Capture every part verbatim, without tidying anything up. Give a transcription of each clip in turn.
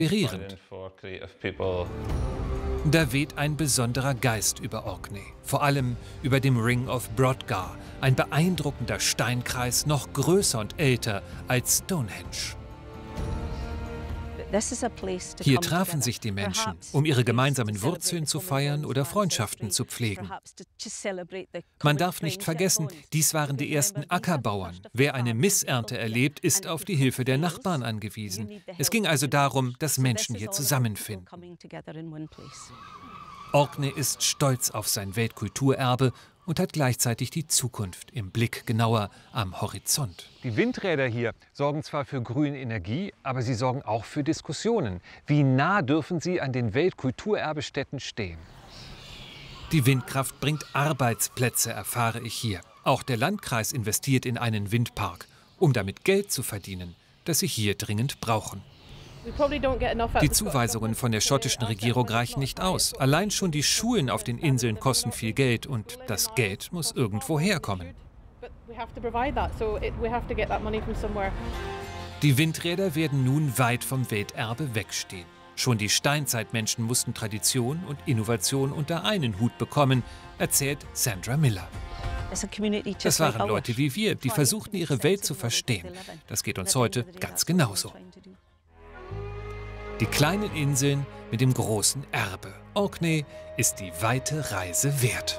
inspirierend. Da weht ein besonderer Geist über Orkney, vor allem über dem Ring of Brodgar, ein beeindruckender Steinkreis, noch größer und älter als Stonehenge. Hier trafen sich die Menschen, um ihre gemeinsamen Wurzeln zu feiern oder Freundschaften zu pflegen. Man darf nicht vergessen, dies waren die ersten Ackerbauern. Wer eine Missernte erlebt, ist auf die Hilfe der Nachbarn angewiesen. Es ging also darum, dass Menschen hier zusammenfinden. Orkney ist stolz auf sein Weltkulturerbe und hat gleichzeitig die Zukunft im Blick, genauer am Horizont. Die Windräder hier sorgen zwar für grüne Energie, aber sie sorgen auch für Diskussionen. Wie nah dürfen sie an den Weltkulturerbestätten stehen? Die Windkraft bringt Arbeitsplätze, erfahre ich hier. Auch der Landkreis investiert in einen Windpark, um damit Geld zu verdienen, das sie hier dringend brauchen. Die Zuweisungen von der schottischen Regierung reichen nicht aus. Allein schon die Schulen auf den Inseln kosten viel Geld und das Geld muss irgendwo herkommen. Die Windräder werden nun weit vom Welterbe wegstehen. Schon die Steinzeitmenschen mussten Tradition und Innovation unter einen Hut bekommen, erzählt Sandra Miller. Das waren Leute wie wir, die versuchten, ihre Welt zu verstehen. Das geht uns heute ganz genauso. Die kleinen Inseln mit dem großen Erbe. Orkney ist die weite Reise wert.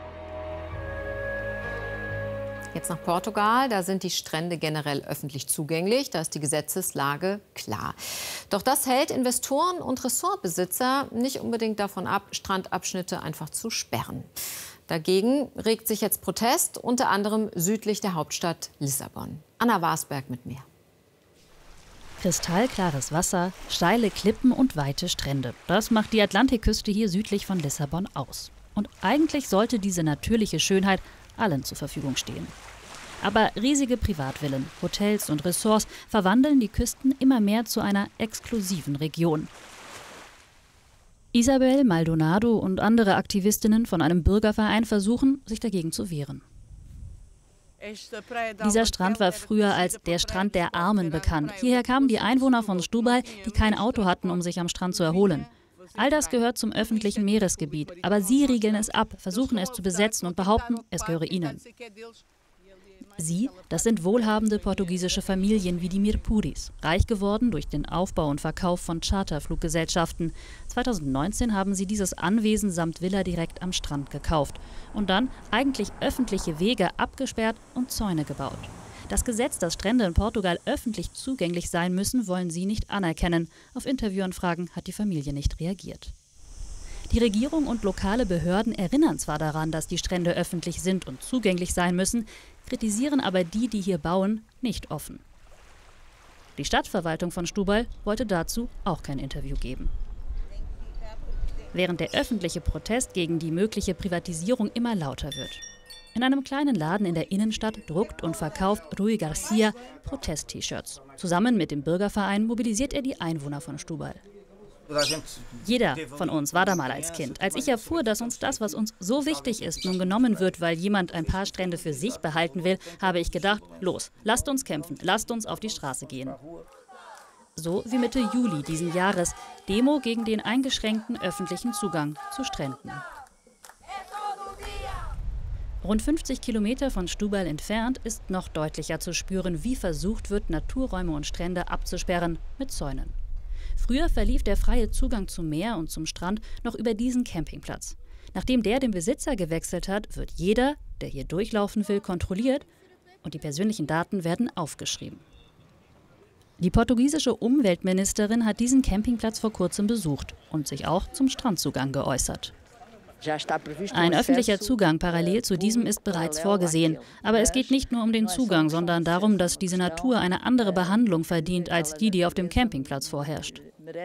Jetzt nach Portugal, da sind die Strände generell öffentlich zugänglich, da ist die Gesetzeslage klar. Doch das hält Investoren und Ressortbesitzer nicht unbedingt davon ab, Strandabschnitte einfach zu sperren. Dagegen regt sich jetzt Protest, unter anderem südlich der Hauptstadt Lissabon. Anna Wasberg mit mehr. Kristallklares Wasser, steile Klippen und weite Strände. Das macht die Atlantikküste hier südlich von Lissabon aus. Und eigentlich sollte diese natürliche Schönheit allen zur Verfügung stehen. Aber riesige Privatvillen, Hotels und Ressorts verwandeln die Küsten immer mehr zu einer exklusiven Region. Isabel Maldonado und andere Aktivistinnen von einem Bürgerverein versuchen, sich dagegen zu wehren. Dieser Strand war früher als der Strand der Armen bekannt. Hierher kamen die Einwohner von Setúbal, die kein Auto hatten, um sich am Strand zu erholen. All das gehört zum öffentlichen Meeresgebiet. Aber sie riegeln es ab, versuchen es zu besetzen und behaupten, es gehöre ihnen. Sie, das sind wohlhabende portugiesische Familien wie die Mirpuris, reich geworden durch den Aufbau und Verkauf von Charterfluggesellschaften. zweitausendneunzehn haben sie dieses Anwesen samt Villa direkt am Strand gekauft und dann eigentlich öffentliche Wege abgesperrt und Zäune gebaut. Das Gesetz, dass Strände in Portugal öffentlich zugänglich sein müssen, wollen sie nicht anerkennen. Auf Interviewanfragen hat die Familie nicht reagiert. Die Regierung und lokale Behörden erinnern zwar daran, dass die Strände öffentlich sind und zugänglich sein müssen, kritisieren aber die, die hier bauen, nicht offen. Die Stadtverwaltung von Setúbal wollte dazu auch kein Interview geben. Während der öffentliche Protest gegen die mögliche Privatisierung immer lauter wird. In einem kleinen Laden in der Innenstadt druckt und verkauft Rui Garcia Protest-T-Shirts. Zusammen mit dem Bürgerverein mobilisiert er die Einwohner von Setúbal. Jeder von uns war da mal als Kind. Als ich erfuhr, dass uns das, was uns so wichtig ist, nun genommen wird, weil jemand ein paar Strände für sich behalten will, habe ich gedacht, los, lasst uns kämpfen, lasst uns auf die Straße gehen. So wie Mitte Juli diesen Jahres, Demo gegen den eingeschränkten öffentlichen Zugang zu Stränden. Rund fünfzig Kilometer von Setúbal entfernt ist noch deutlicher zu spüren, wie versucht wird, Naturräume und Strände abzusperren mit Zäunen. Früher verlief der freie Zugang zum Meer und zum Strand noch über diesen Campingplatz. Nachdem der den Besitzer gewechselt hat, wird jeder, der hier durchlaufen will, kontrolliert und die persönlichen Daten werden aufgeschrieben. Die portugiesische Umweltministerin hat diesen Campingplatz vor kurzem besucht und sich auch zum Strandzugang geäußert. Ein öffentlicher Zugang parallel zu diesem ist bereits vorgesehen. Aber es geht nicht nur um den Zugang, sondern darum, dass diese Natur eine andere Behandlung verdient als die, die auf dem Campingplatz vorherrscht.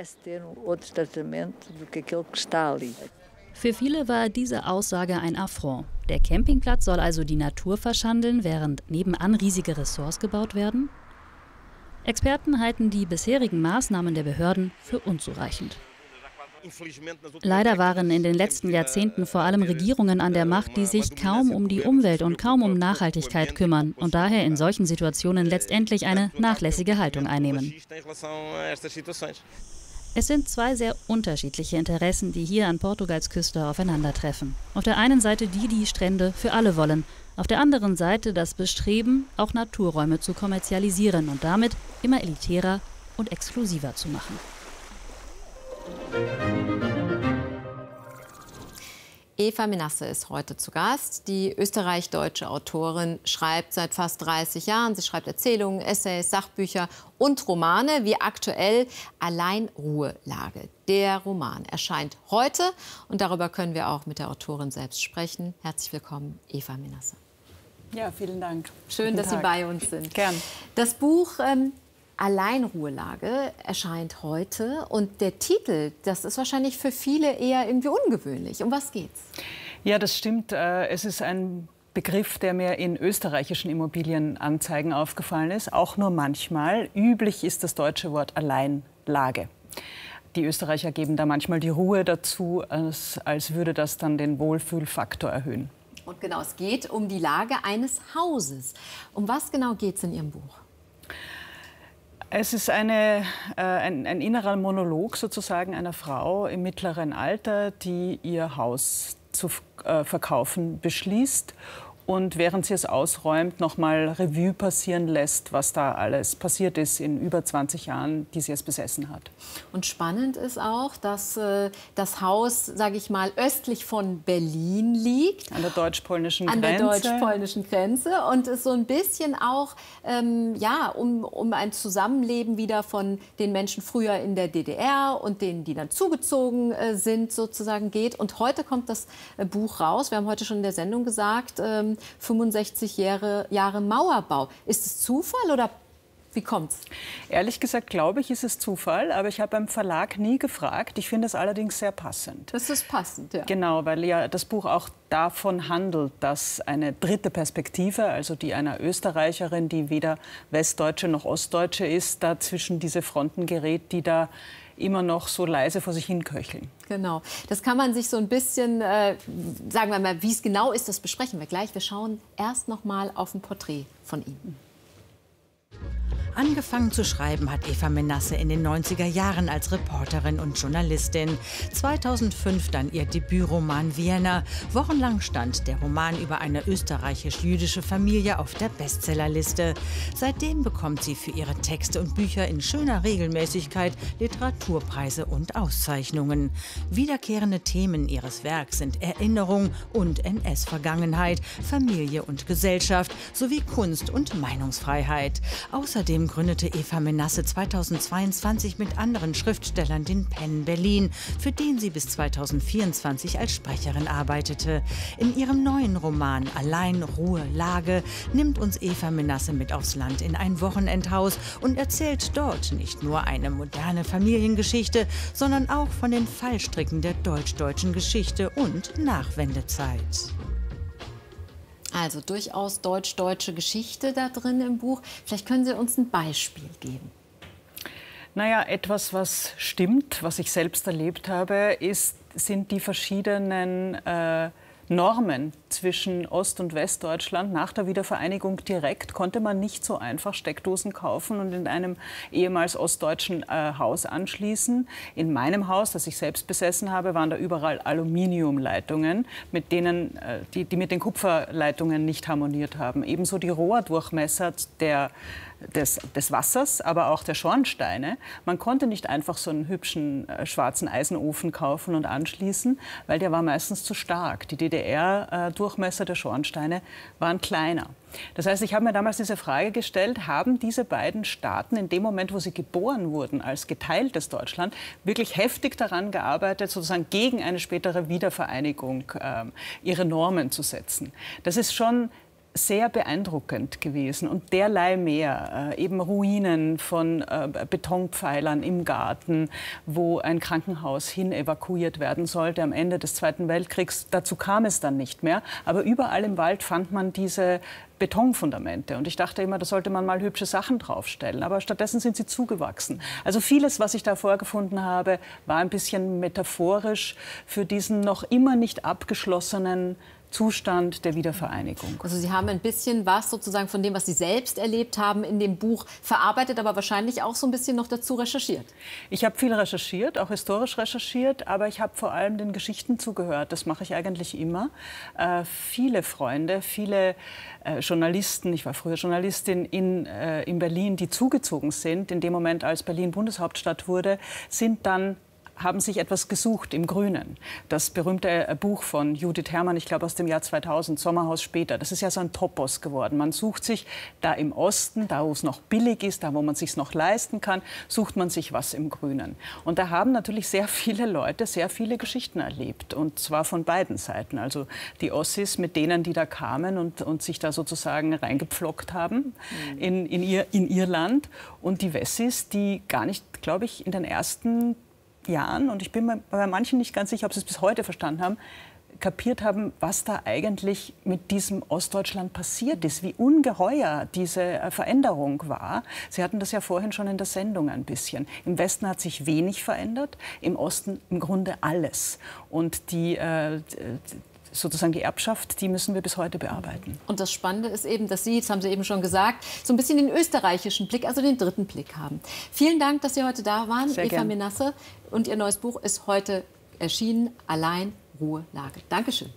Für viele war diese Aussage ein Affront. Der Campingplatz soll also die Natur verschandeln, während nebenan riesige Ressorts gebaut werden? Experten halten die bisherigen Maßnahmen der Behörden für unzureichend. Leider waren in den letzten Jahrzehnten vor allem Regierungen an der Macht, die sich kaum um die Umwelt und kaum um Nachhaltigkeit kümmern und daher in solchen Situationen letztendlich eine nachlässige Haltung einnehmen. Es sind zwei sehr unterschiedliche Interessen, die hier an Portugals Küste aufeinandertreffen. Auf der einen Seite die, die Strände für alle wollen. Auf der anderen Seite das Bestreben, auch Naturräume zu kommerzialisieren und damit immer elitärer und exklusiver zu machen. Eva Menasse ist heute zu Gast. Die österreich-deutsche Autorin schreibt seit fast dreißig Jahren. Sie schreibt Erzählungen, Essays, Sachbücher und Romane, wie aktuell Alleinruhelage. Der Roman erscheint heute und darüber können wir auch mit der Autorin selbst sprechen. Herzlich willkommen, Eva Menasse. Ja, vielen Dank. Schön, Guten dass Tag. Sie bei uns sind. Gern. Das Buch ähm, Alleinruhelage erscheint heute und der Titel, das ist wahrscheinlich für viele eher irgendwie ungewöhnlich. Um was geht's? Ja, das stimmt. Es ist ein Begriff, der mir in österreichischen Immobilienanzeigen aufgefallen ist, auch nur manchmal. Üblich ist das deutsche Wort Alleinlage. Die Österreicher geben da manchmal die Ruhe dazu, als, als würde das dann den Wohlfühlfaktor erhöhen. Und genau, es geht um die Lage eines Hauses. Um was genau geht es in Ihrem Buch? Es ist eine, äh, ein, ein innerer Monolog sozusagen einer Frau im mittleren Alter, die ihr Haus zu äh, verkaufen beschließt und während sie es ausräumt, noch mal Revue passieren lässt, was da alles passiert ist in über zwanzig Jahren, die sie es besessen hat. Und spannend ist auch, dass äh, das Haus, sage ich mal, östlich von Berlin liegt. An der deutsch-polnischen Grenze. An der deutsch-polnischen Grenze. Und es so ein bisschen auch ähm, ja, um, um ein Zusammenleben wieder von den Menschen früher in der D D R und denen, die dann zugezogen äh, sind, sozusagen geht. Und heute kommt das äh, Buch raus. Wir haben heute schon in der Sendung gesagt, ähm, fünfundsechzig Jahre, Jahre Mauerbau. Ist es Zufall oder wie kommt's? Ehrlich gesagt, glaube ich, ist es Zufall. Aber ich habe beim Verlag nie gefragt. Ich finde es allerdings sehr passend. Das ist passend, ja. Genau, weil ja das Buch auch davon handelt, dass eine dritte Perspektive, also die einer Österreicherin, die weder Westdeutsche noch Ostdeutsche ist, da zwischen diese Fronten gerät, die da immer noch so leise vor sich hin köcheln. Genau. Das kann man sich so ein bisschen, äh, sagen wir mal, wie es genau ist, das besprechen wir gleich. Wir schauen erst noch mal auf ein Porträt von ihm. Angefangen zu schreiben hat Eva Menasse in den neunziger Jahren als Reporterin und Journalistin. zweitausendfünf dann ihr Debütroman Vienna. Wochenlang stand der Roman über eine österreichisch-jüdische Familie auf der Bestsellerliste. Seitdem bekommt sie für ihre Texte und Bücher in schöner Regelmäßigkeit Literaturpreise und Auszeichnungen. Wiederkehrende Themen ihres Werks sind Erinnerung und N S-Vergangenheit, Familie und Gesellschaft sowie Kunst und Meinungsfreiheit. Außerdem gründete Eva Menasse zweitausendzweiundzwanzig mit anderen Schriftstellern den PEN Berlin, für den sie bis zweitausendvierundzwanzig als Sprecherin arbeitete. In ihrem neuen Roman Alleinruhelage nimmt uns Eva Menasse mit aufs Land in ein Wochenendhaus und erzählt dort nicht nur eine moderne Familiengeschichte, sondern auch von den Fallstricken der deutsch-deutschen Geschichte und Nachwendezeit. Also durchaus deutsch-deutsche Geschichte da drin im Buch. Vielleicht können Sie uns ein Beispiel geben. Naja, etwas, was stimmt, was ich selbst erlebt habe, ist, sind die verschiedenen äh, Normen zwischen Ost- und Westdeutschland. Nach der Wiedervereinigung direkt konnte man nicht so einfach Steckdosen kaufen und in einem ehemals ostdeutschen äh, Haus anschließen. In meinem Haus, das ich selbst besessen habe, waren da überall Aluminiumleitungen, mit denen, äh, die, die mit den Kupferleitungen nicht harmoniert haben. Ebenso die Rohrdurchmesser der Des, des Wassers, aber auch der Schornsteine. Man konnte nicht einfach so einen hübschen äh, schwarzen Eisenofen kaufen und anschließen, weil der war meistens zu stark. Die D D R-Durchmesser der Schornsteine waren kleiner. Das heißt, ich habe mir damals diese Frage gestellt, haben diese beiden Staaten in dem Moment, wo sie geboren wurden, als geteiltes Deutschland, wirklich heftig daran gearbeitet, sozusagen gegen eine spätere Wiedervereinigung äh, ihre Normen zu setzen. Das ist schon sehr beeindruckend gewesen und derlei mehr, äh, eben Ruinen von äh, Betonpfeilern im Garten, wo ein Krankenhaus hin evakuiert werden sollte am Ende des Zweiten Weltkriegs. Dazu kam es dann nicht mehr, aber überall im Wald fand man diese Betonfundamente. Und ich dachte immer, da sollte man mal hübsche Sachen draufstellen. Aber stattdessen sind sie zugewachsen. Also vieles, was ich da vorgefunden habe, war ein bisschen metaphorisch für diesen noch immer nicht abgeschlossenen Zustand der Wiedervereinigung. Also Sie haben ein bisschen was sozusagen von dem, was Sie selbst erlebt haben, in dem Buch verarbeitet, aber wahrscheinlich auch so ein bisschen noch dazu recherchiert. Ich habe viel recherchiert, auch historisch recherchiert, aber ich habe vor allem den Geschichten zugehört. Das mache ich eigentlich immer. Äh, viele Freunde, viele äh, Journalisten, ich war früher Journalistin in, äh, in Berlin, die zugezogen sind, in dem Moment, als Berlin Bundeshauptstadt wurde, sind dann haben sich etwas gesucht im Grünen. Das berühmte Buch von Judith Herrmann, ich glaube aus dem Jahr zweitausend, Sommerhaus später, das ist ja so ein Topos geworden. Man sucht sich da im Osten, da wo es noch billig ist, da wo man es sich noch leisten kann, sucht man sich was im Grünen. Und da haben natürlich sehr viele Leute sehr viele Geschichten erlebt. Und zwar von beiden Seiten. Also die Ossis mit denen, die da kamen und, und sich da sozusagen reingepflockt haben mhm. in, in, ihr, in ihr Land. Und die Wessis, die gar nicht, glaube ich, in den ersten Jahren, und ich bin mir bei manchen nicht ganz sicher, ob sie es bis heute verstanden haben, kapiert haben, was da eigentlich mit diesem Ostdeutschland passiert ist, wie ungeheuer diese Veränderung war. Sie hatten das ja vorhin schon in der Sendung ein bisschen. Im Westen hat sich wenig verändert, im Osten im Grunde alles. Und die äh, sozusagen die Erbschaft, die müssen wir bis heute bearbeiten. Und das Spannende ist eben, dass Sie, das haben Sie eben schon gesagt, so ein bisschen den österreichischen Blick, also den dritten Blick haben. Vielen Dank, dass Sie heute da waren, Sehr Eva gern. Menasse. Und Ihr neues Buch ist heute erschienen, Allein, Ruhe, Lage. Dankeschön.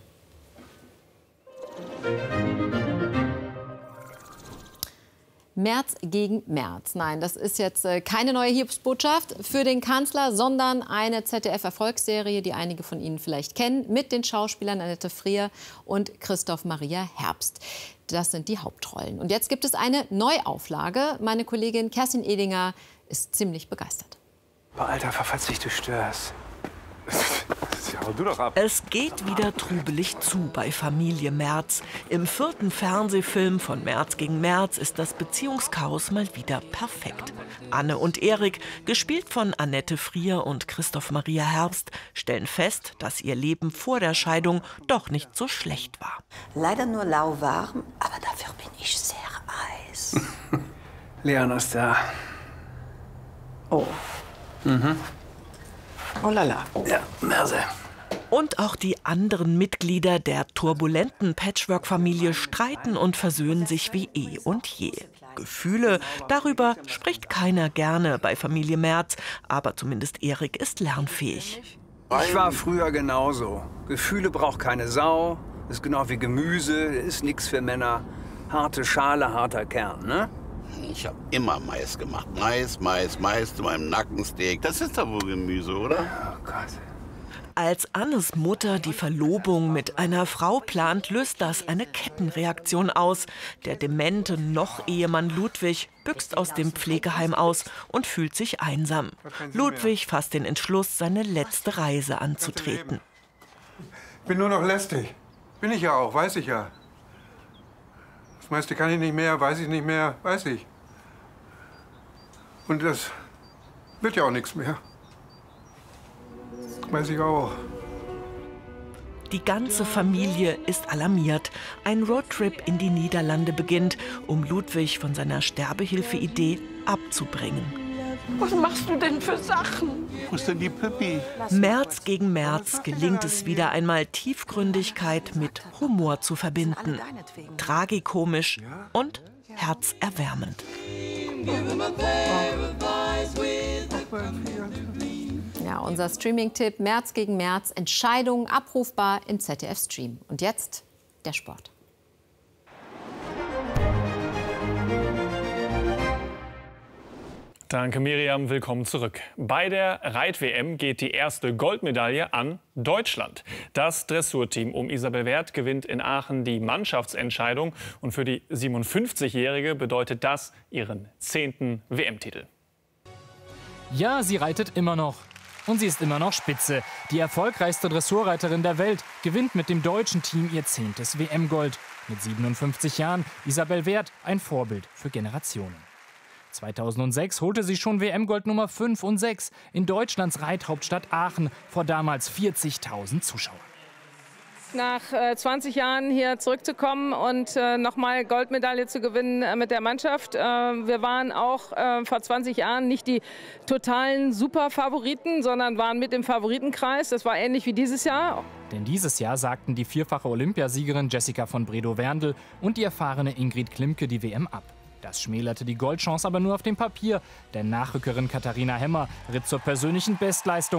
Merz gegen Merz. Nein, das ist jetzt äh, keine neue Hiobsbotschaft für den Kanzler, sondern eine Z D F-Erfolgsserie, die einige von Ihnen vielleicht kennen, mit den Schauspielern Annette Frier und Christoph Maria Herbst. Das sind die Hauptrollen. Und jetzt gibt es eine Neuauflage. Meine Kollegin Kerstin Edinger ist ziemlich begeistert. Boah, Alter, verfalls dich, du störst. Hau du doch ab. Es geht wieder trubelig zu bei Familie Merz. Im vierten Fernsehfilm von Merz gegen Merz ist das Beziehungschaos mal wieder perfekt. Anne und Erik, gespielt von Annette Frier und Christoph Maria Herbst, stellen fest, dass ihr Leben vor der Scheidung doch nicht so schlecht war. Leider nur lauwarm, aber dafür bin ich sehr heiß. Leon ist da. Oh. Mhm. Oh lala. Ja, Merse. Und auch die anderen Mitglieder der turbulenten Patchwork-Familie streiten und versöhnen sich wie eh und je. Gefühle, darüber spricht keiner gerne bei Familie Merz, aber zumindest Erik ist lernfähig. Ich war früher genauso. Gefühle braucht keine Sau, ist genau wie Gemüse, ist nichts für Männer. Harte Schale, harter Kern, ne? Ich habe immer Mais gemacht. Mais, Mais, Mais zu meinem Nackensteak. Das ist doch wohl Gemüse, oder? Oh Gott. Als Annes Mutter die Verlobung mit einer Frau plant, löst das eine Kettenreaktion aus. Der demente Noch-Ehemann Ludwig büxt aus dem Pflegeheim aus und fühlt sich einsam. Ludwig fasst den Entschluss, seine letzte Reise anzutreten. Ich bin nur noch lästig. Bin ich ja auch, weiß ich ja. Das meiste kann ich nicht mehr, weiß ich nicht mehr, weiß ich. Und das wird ja auch nichts mehr. Weiß ich auch. Die ganze Familie ist alarmiert. Ein Roadtrip in die Niederlande beginnt, um Ludwig von seiner Sterbehilfe-Idee abzubringen. Was machst du denn für Sachen? Wo ist denn die Pippi? Merz gegen Merz gelingt es wieder einmal, Tiefgründigkeit mit Humor zu verbinden. Tragikomisch und herzerwärmend. Ja, unser Streaming-Tipp Merz gegen Merz, Entscheidungen abrufbar im Z D F-Stream. Und jetzt der Sport. Danke, Miriam. Willkommen zurück. Bei der Reit-W M geht die erste Goldmedaille an Deutschland. Das Dressurteam um Isabel Werth gewinnt in Aachen die Mannschaftsentscheidung. Und für die siebenundfünfzigjährige bedeutet das ihren zehnten W M-Titel. Ja, sie reitet immer noch. Und sie ist immer noch Spitze. Die erfolgreichste Dressurreiterin der Welt gewinnt mit dem deutschen Team ihr zehntes W M-Gold. Mit siebenundfünfzig Jahren Isabel Werth ein Vorbild für Generationen. zweitausendsechs holte sie schon W M-Gold Nummer fünf und sechs in Deutschlands Reithauptstadt Aachen vor damals vierzigtausend Zuschauern. nach äh, zwanzig Jahren hier zurückzukommen und äh, nochmal Goldmedaille zu gewinnen äh, mit der Mannschaft. Äh, wir waren auch äh, vor zwanzig Jahren nicht die totalen Superfavoriten, sondern waren mit im Favoritenkreis. Das war ähnlich wie dieses Jahr. Denn dieses Jahr sagten die vierfache Olympiasiegerin Jessica von Bredow-Werndl und die erfahrene Ingrid Klimke die W M ab. Das schmälerte die Goldchance aber nur auf dem Papier, denn Nachrückerin Katharina Hemmer ritt zur persönlichen Bestleistung